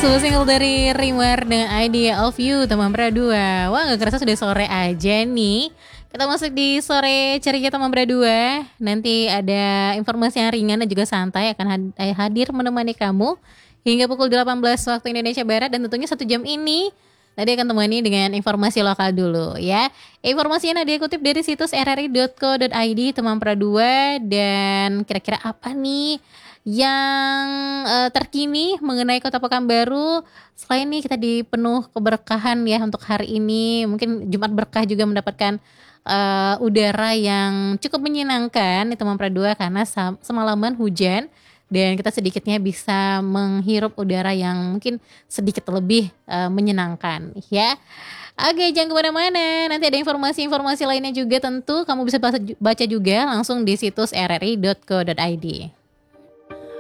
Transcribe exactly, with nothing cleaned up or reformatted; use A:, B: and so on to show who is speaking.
A: Sebuah single dari Rimar dengan Idea of You, teman Pradua. Wah, gak kerasa sudah sore aja nih. Kita masuk di sore ceria teman Pradua. Nanti ada informasi yang ringan dan juga santai akan had- eh, hadir menemani kamu hingga pukul delapan belas waktu Indonesia Barat. Dan tentunya satu jam ini Nadia akan temani dengan informasi lokal dulu ya. Informasinya Nadia kutip dari situs r r i dot co dot i d teman Pradua. Dan kira-kira apa nih yang uh, terkini mengenai Kota Pekanbaru. Selain ini kita dipenuh keberkahan ya untuk hari ini. Mungkin Jumat Berkah juga mendapatkan uh, udara yang cukup menyenangkan di teman Pradua karena sam- semalaman hujan dan kita sedikitnya bisa menghirup udara yang mungkin sedikit lebih uh, menyenangkan ya. Oke, jangan kemana-mana. Nanti ada informasi-informasi lainnya juga tentu kamu bisa baca juga langsung di situs r r i dot co dot i d.